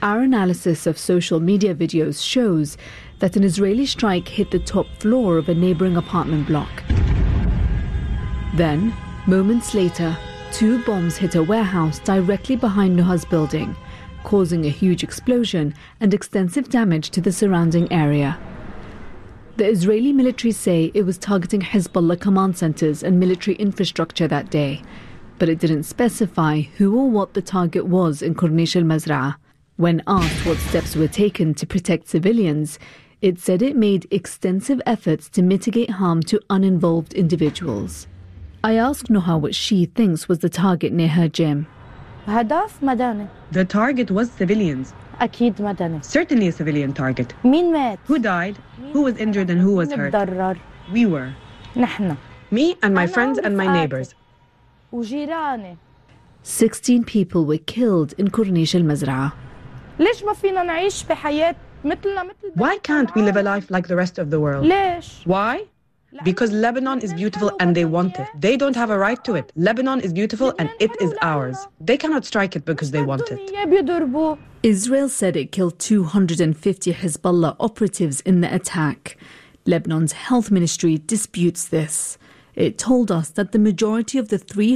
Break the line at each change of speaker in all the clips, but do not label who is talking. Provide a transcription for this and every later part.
Our analysis of social media videos shows that an Israeli strike hit the top floor of a neighboring apartment block. Then, moments later, 2 bombs hit a warehouse directly behind Nuha's building, causing a huge explosion and extensive damage to the surrounding area. The Israeli military say it was targeting Hezbollah command centers and military infrastructure that day, but it didn't specify who or what the target was in Corniche al-Mazra'ah. When asked what steps were taken to protect civilians, it said it made extensive efforts to mitigate harm to uninvolved individuals. I asked Nuha what she thinks was the target near her gym.
The target was civilians. Certainly a civilian target. Who died, who was injured and who was hurt? We were. Me and my friends and my neighbors.
16 people were killed in Corniche al-Mazra'ah.
Why can't we live a life like the rest of the world? Why? Because Lebanon is beautiful and they want it. They don't have a right to it. Lebanon is beautiful and it is ours. They cannot strike it because they want it.
Israel said it killed 250 Hezbollah operatives in the attack. Lebanon's health ministry disputes this. It told us that the majority of the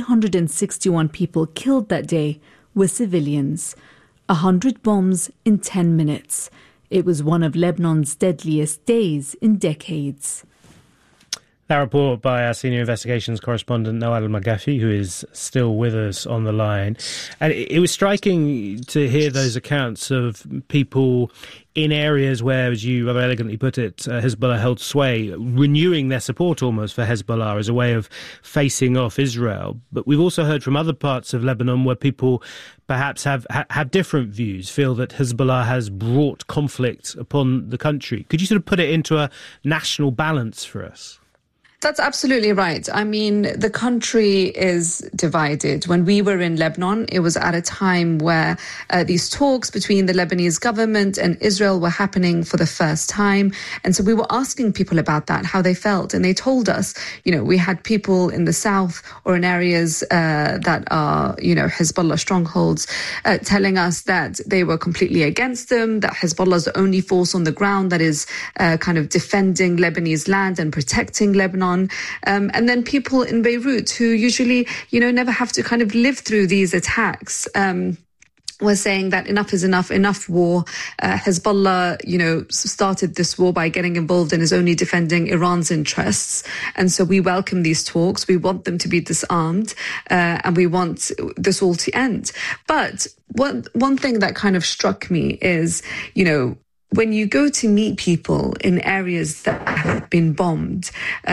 361 people killed that day were civilians. 100 bombs in 10 minutes. It was one of Lebanon's deadliest days in decades.
That report by our senior investigations correspondent Noel Magafi, who is still with us on the line. And it was striking to hear those accounts of people in areas where, as you rather elegantly put it, Hezbollah held sway, renewing their support almost for Hezbollah as a way of facing off Israel. But we've also heard from other parts of Lebanon where people perhaps have different views, feel that Hezbollah has brought conflict upon the country. Could you sort of put it into a national balance for us?
That's absolutely right. I mean, the country is divided. When we were in Lebanon, it was at a time where these talks between the Lebanese government and Israel were happening for the first time. And so we were asking people about that, how they felt. And they told us, we had people in the south or in areas that are, Hezbollah strongholds, telling us that they were completely against them, that Hezbollah is the only force on the ground that is kind of defending Lebanese land and protecting Lebanon. And then people in Beirut who usually, never have to kind of live through these attacks, were saying that enough is enough war. Hezbollah, started this war by getting involved and is only defending Iran's interests. And so we welcome these talks. We want them to be disarmed, and we want this all to end. But one thing that kind of struck me is, when you go to meet people in areas that have been bombed,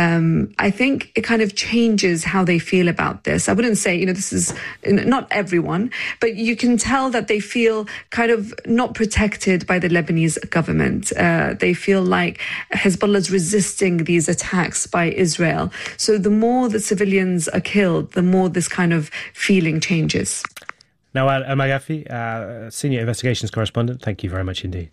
I think it kind of changes how they feel about this. I wouldn't say, this is not everyone, but you can tell that they feel kind of not protected by the Lebanese government. They feel like Hezbollah is resisting these attacks by Israel. So the more the civilians are killed, the more this kind of feeling changes.
Noel Magafi, senior investigations correspondent, thank you very much indeed.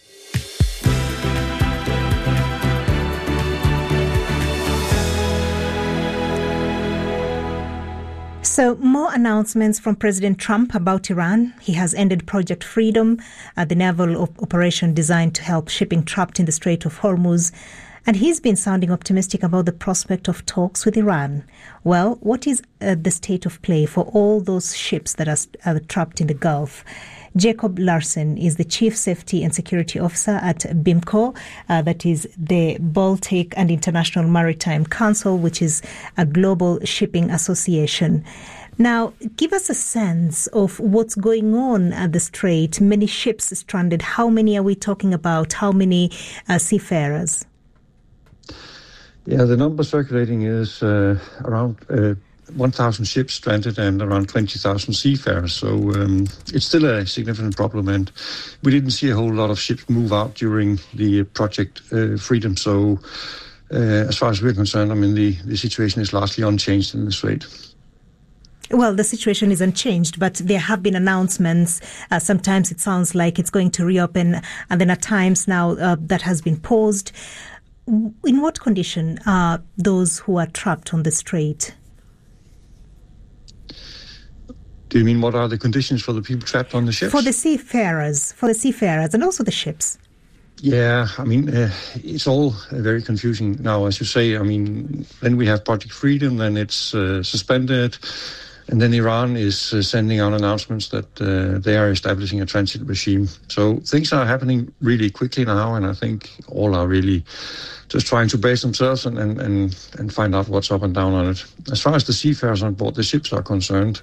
So, more announcements from President Trump about Iran. He has ended Project Freedom, the naval operation designed to help shipping trapped in the Strait of Hormuz. And he's been sounding optimistic about the prospect of talks with Iran. Well, what is the state of play for all those ships that are trapped in the Gulf? Jacob Larsen is the Chief Safety and Security Officer at BIMCO, that is the Baltic and International Maritime Council, which is a global shipping association. Now, give us a sense of what's going on at the Strait. Many ships stranded. How many are we talking about? How many seafarers?
Yeah, the number circulating is around 1,000 ships stranded and around 20,000 seafarers. So it's still a significant problem, and we didn't see a whole lot of ships move out during the Project Freedom. So as far as we're concerned, the situation is largely unchanged in the Strait.
Well, the situation is unchanged, but there have been announcements. Sometimes it sounds like it's going to reopen, and then at times now that has been paused. In what condition are those who are trapped on the Strait?
Do you mean what are the conditions for the people trapped on the ships?
For the seafarers, and also the ships.
Yeah, I mean, it's all very confusing now, as you say. I mean, then we have Project Freedom, then it's suspended, and then Iran is sending out announcements that they are establishing a transit regime. So things are happening really quickly now, and I think all are really just trying to brace themselves and find out what's up and down on it. As far as the seafarers on board the ships are concerned,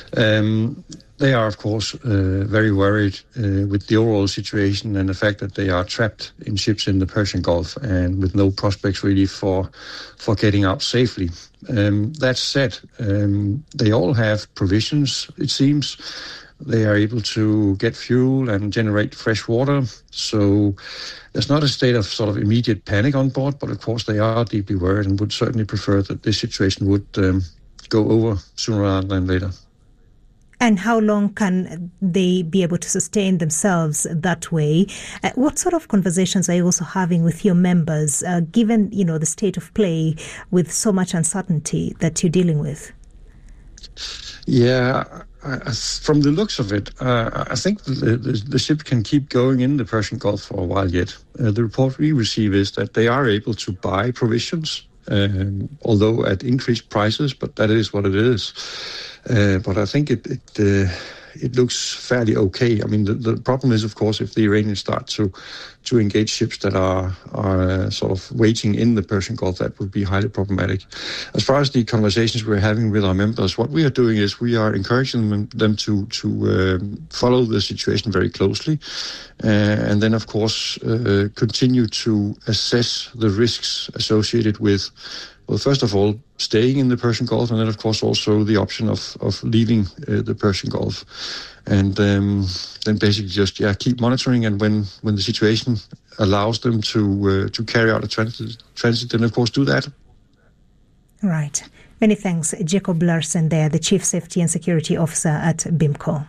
they are, of course, very worried with the overall situation and the fact that they are trapped in ships in the Persian Gulf and with no prospects really for getting out safely. That said, they all have provisions, it seems. They are able to get fuel and generate fresh water. So there's not a state of sort of immediate panic on board, but of course they are deeply worried and would certainly prefer that this situation would go over sooner rather than later.
And how long can they be able to sustain themselves that way? What sort of conversations are you also having with your members, given, the state of play with so much uncertainty that you're dealing with?
Yeah, from the looks of it, I think the ship can keep going in the Persian Gulf for a while yet. The report we receive is that they are able to buy provisions, although at increased prices, but that is what it is. But I think it looks fairly okay. I mean, the problem is, of course, if the Iranians start to engage ships that are sort of waiting in the Persian Gulf, that would be highly problematic. As far as the conversations we're having with our members, what we are doing is we are encouraging them to follow the situation very closely, and then, of course, continue to assess the risks associated with, well, first of all, staying in the Persian Gulf, and then, of course, also the option of leaving the Persian Gulf. And then basically just, keep monitoring, and when the situation allows them to carry out a transit, then, of course, do that.
Right. Many thanks, Jacob Larsen there, the Chief Safety and Security Officer at BIMCO.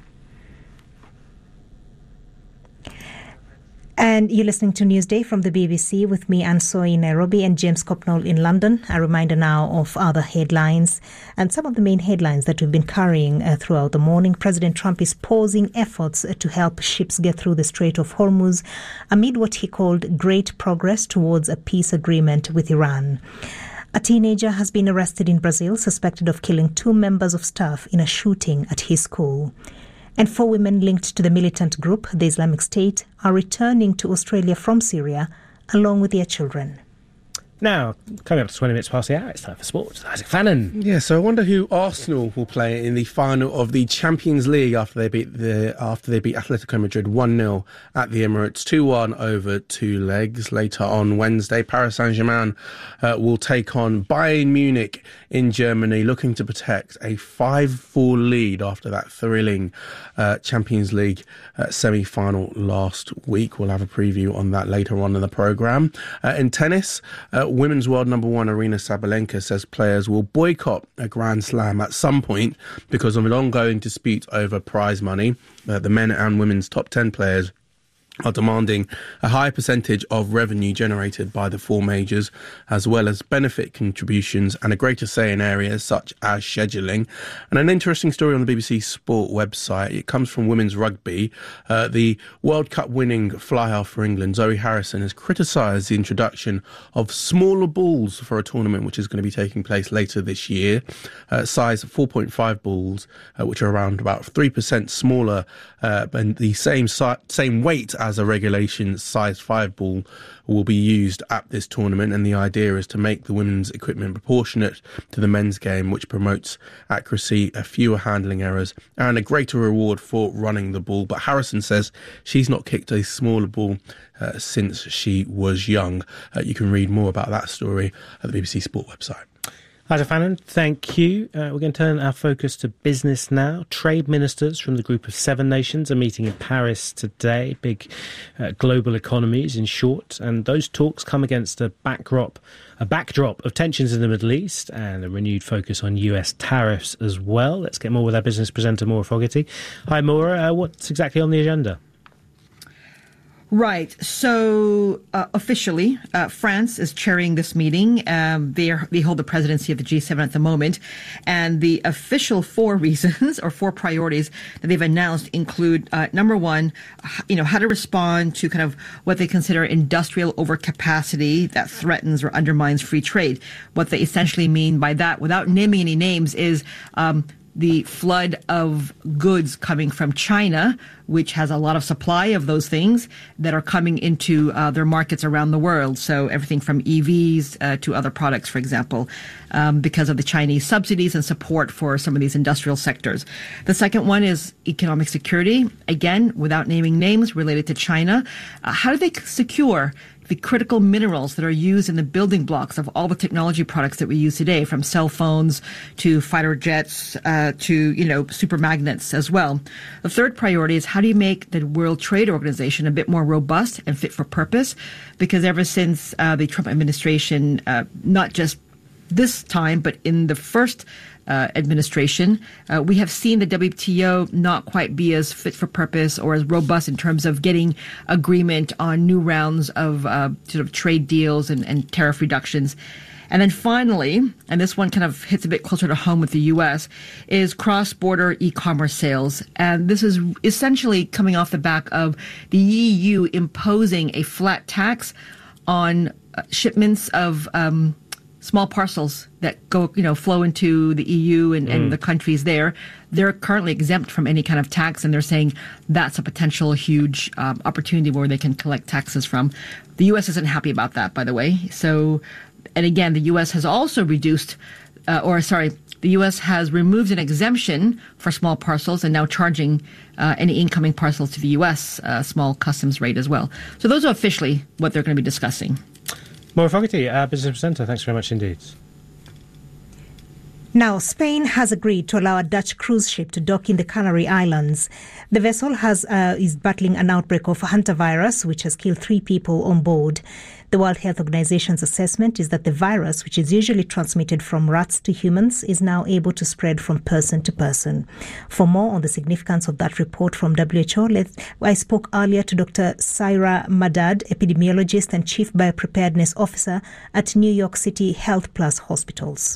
And you're listening to Newsday from the BBC with me, Anne Soy in Nairobi, and James Copnall in London. A reminder now of other headlines and some of the main headlines that we've been carrying throughout the morning. President Trump is pausing efforts to help ships get through the Strait of Hormuz amid what he called great progress towards a peace agreement with Iran. A teenager has been arrested in Brazil, suspected of killing 2 members of staff in a shooting at his school. And 4 women linked to the militant group, the Islamic State, are returning to Australia from Syria, along with their children.
Now, coming up to 20 minutes past the hour, it's time for sports. Isaac Fannin.
Yeah, so I wonder who Arsenal will play in the final of the Champions League after they beat Atletico Madrid 1-0 at the Emirates, 2-1 over 2 legs. Later on Wednesday, Paris Saint-Germain will take on Bayern Munich in Germany, looking to protect a 5-4 lead after that thrilling Champions League semi-final last week. We'll have a preview on that later on in the programme. In tennis, women's world number 1 Aryna Sabalenka says players will boycott a Grand Slam at some point because of an ongoing dispute over prize money. The men and women's top 10 players are demanding a high percentage of revenue generated by the 4 majors, as well as benefit contributions and a greater say in areas such as scheduling. And an interesting story on the BBC Sport website. It comes from women's rugby. The World Cup winning fly-half for England, Zoe Harrison, has criticised the introduction of smaller balls for a tournament which is going to be taking place later this year. Size 4.5 balls, which are around about 3% smaller and the same weight as a regulation size 5 ball, will be used at this tournament, and the idea is to make the women's equipment proportionate to the men's game, which promotes accuracy, fewer handling errors, and a greater reward for running the ball. But Harrison says she's not kicked a smaller ball since she was young. You can read more about that story at the BBC Sport website.
Isaac Fannin, thank you. We're going to turn our focus to business now. Trade ministers from the Group of 7 nations are meeting in Paris today. Big global economies, in short. And those talks come against a backdrop of tensions in the Middle East and a renewed focus on US tariffs as well. Let's get more with our business presenter, Maura Fogarty. Hi, Maura. What's exactly on the agenda?
Right. So officially, France is chairing this meeting. They hold the presidency of the G7 at the moment. And the official 4 reasons or 4 priorities that they've announced include, number one, how to respond to kind of what they consider industrial overcapacity that threatens or undermines free trade. What they essentially mean by that, without naming any names, is the flood of goods coming from China, which has a lot of supply of those things that are coming into their markets around the world. So everything from EVs to other products, for example, because of the Chinese subsidies and support for some of these industrial sectors. The second one is economic security, again, without naming names, related to China. How do they secure the critical minerals that are used in the building blocks of all the technology products that we use today, from cell phones to fighter jets to, super magnets as well? The third priority is how do you make the World Trade Organization a bit more robust and fit for purpose? Because ever since the Trump administration, not just this time, but in the first administration, we have seen the WTO not quite be as fit for purpose or as robust in terms of getting agreement on new rounds of sort of trade deals and tariff reductions. And then finally, and this one kind of hits a bit closer to home with the U.S., is cross-border e-commerce sales. And this is essentially coming off the back of the EU imposing a flat tax on shipments of small parcels that go, flow into the EU and the countries there. They're currently exempt from any kind of tax, and they're saying that's a potential huge opportunity where they can collect taxes from. The U.S. isn't happy about that, by the way. So, and again, the U.S. has also reduced, the U.S. has removed an exemption for small parcels and now charging any incoming parcels to the U.S. Small customs rate as well. So those are officially what they're going to be discussing.
Maura Fogarty, Business Presenter, thanks very much indeed.
Now, Spain has agreed to allow a Dutch cruise ship to dock in the Canary Islands. The vessel is battling an outbreak of hantavirus, which has killed 3 people on board. The World Health Organization's assessment is that the virus, which is usually transmitted from rats to humans, is now able to spread from person to person. For more on the significance of that report from WHO, I spoke earlier to Dr. Saira Madad, epidemiologist and chief biopreparedness officer at New York City Health Plus Hospitals.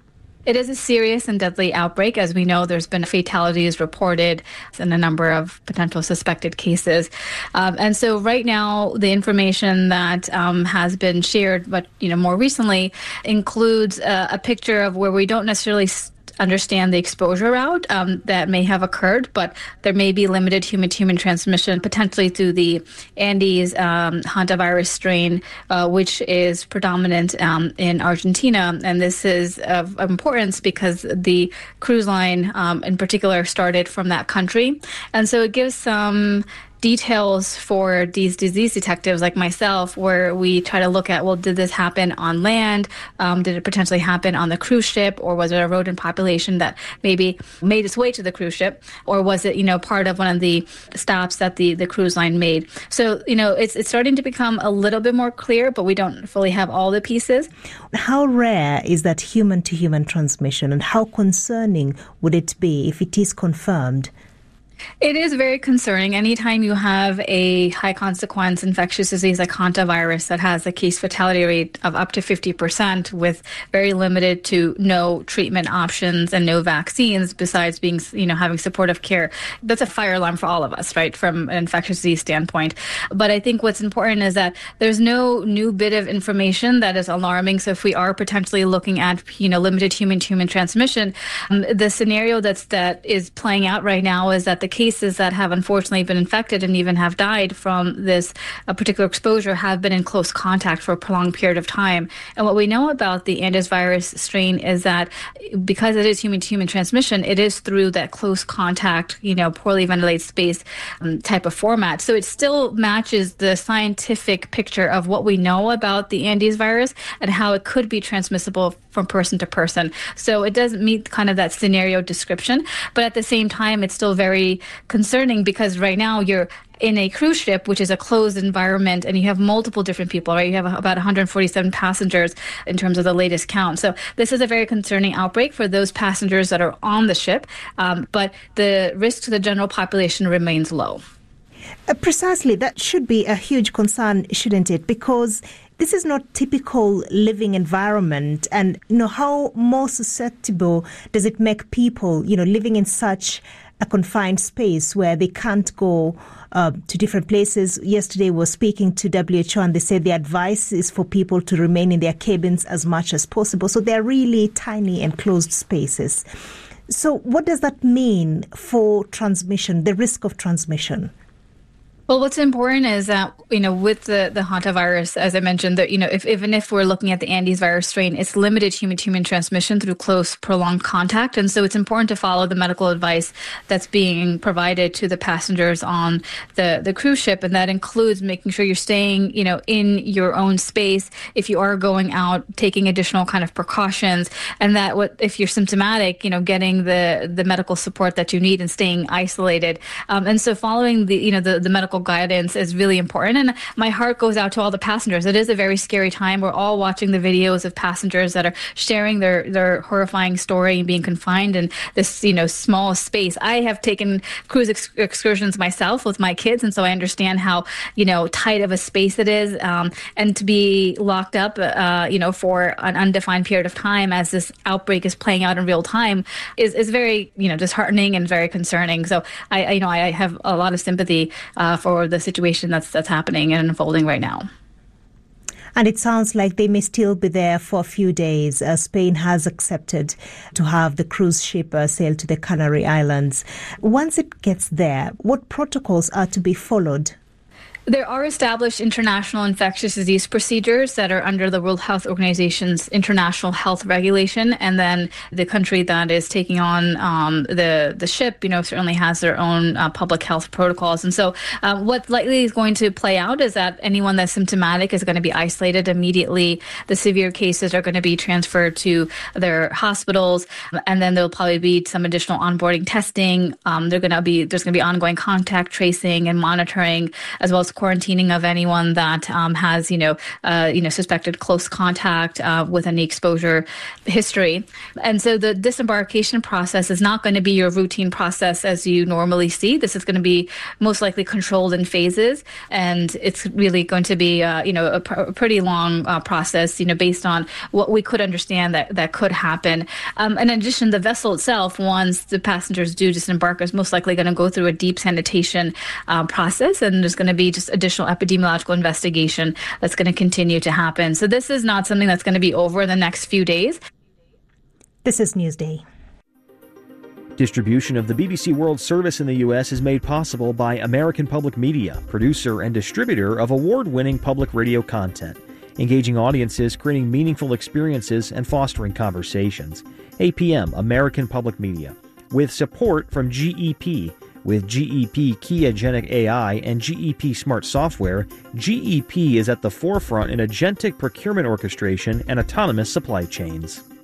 It is a serious and deadly outbreak. As we know, there's been fatalities reported in a number of potential suspected cases. And so right now, the information that has been shared, but more recently, includes a picture of where we don't necessarily understand the exposure route that may have occurred, but there may be limited human-to-human transmission, potentially through the Andes hantavirus strain, which is predominant in Argentina. And this is of importance because the cruise line in particular started from that country. And so it gives some details for these disease detectives like myself, where we try to look at, well, did this happen on land? Did it potentially happen on the cruise ship? Or was it a rodent population that maybe made its way to the cruise ship? Or was it, part of one of the stops that the cruise line made? So, it's starting to become a little bit more clear, but we don't fully have all the pieces.
How rare is that human-to-human transmission, and how concerning would it be if it is confirmed?
It is very concerning. Anytime you have a high consequence infectious disease like hantavirus that has a case fatality rate of up to 50% with very limited to no treatment options and no vaccines besides being, having supportive care, that's a fire alarm for all of us, right, from an infectious disease standpoint. But I think what's important is that there's no new bit of information that is alarming. So if we are potentially looking at, limited human-to-human transmission, the scenario that is playing out right now is that the cases that have unfortunately been infected and even have died from this particular exposure have been in close contact for a prolonged period of time. And what we know about the Andes virus strain is that because it is human-to-human transmission, it is through that close contact, poorly ventilated space type of format. So it still matches the scientific picture of what we know about the Andes virus and how it could be transmissible from person to person. So it doesn't meet kind of that scenario description, but at the same time, it's still very concerning because right now you're in a cruise ship, which is a closed environment, and you have multiple different people, right? You have about 147 passengers in terms of the latest count. So this is a very concerning outbreak for those passengers that are on the ship, but the risk to the general population remains low.
Precisely. That should be a huge concern, shouldn't it? Because this is not typical living environment. And, how more susceptible does it make people, living in such a confined space where they can't go to different places. Yesterday we were speaking to WHO and they said the advice is for people to remain in their cabins as much as possible. So they're really tiny enclosed spaces. So what does that mean for transmission, the risk of transmission?
Well, what's important is that, with the hantavirus, as I mentioned, that, even if we're looking at the Andes virus strain, it's limited human-to-human transmission through close, prolonged contact. And so it's important to follow the medical advice that's being provided to the passengers on the cruise ship. And that includes making sure you're staying, in your own space. If you are going out, taking additional kind of precautions, and that if you're symptomatic, getting the medical support that you need and staying isolated. And so following the medical guidance is really important, and my heart goes out to all the passengers. It is a very scary time. We're all watching the videos of passengers that are sharing their horrifying story and being confined in this small space. I have taken cruise excursions myself with my kids, and so I understand how tight of a space it is, and to be locked up for an undefined period of time as this outbreak is playing out in real time is very disheartening and very concerning. So I have a lot of sympathy for the situation that's happening and unfolding right now.
And it sounds like they may still be there for a few days. Spain has accepted to have the cruise ship sail to the Canary Islands. Once it gets there, what protocols are to be followed?
There are established international infectious disease procedures that are under the World Health Organization's international health regulation. And then the country that is taking on the ship, certainly has their own public health protocols. And so what likely is going to play out is that anyone that's symptomatic is going to be isolated immediately. The severe cases are going to be transferred to their hospitals. And then there'll probably be some additional onboarding testing. There's going to be ongoing contact tracing and monitoring, as well as quarantining of anyone that has, suspected close contact with any exposure history. And so the disembarkation process is not going to be your routine process as you normally see. This is going to be most likely controlled in phases, and it's really going to be, a pretty long process, based on what we could understand that could happen. In addition, the vessel itself, once the passengers do disembark, is most likely going to go through a deep sanitation process, and there's going to be just additional epidemiological investigation that's going to continue to happen. So this is not something that's going to be over in the next few days.
This is Newsday.
Distribution of the BBC World Service in the U.S. is made possible by American Public Media, producer and distributor of award-winning public radio content, engaging audiences, creating meaningful experiences, and fostering conversations. APM, American Public Media, with support from GEP. With GEP Kiagenic AI and GEP Smart Software, GEP is at the forefront in agentic procurement orchestration and autonomous supply chains.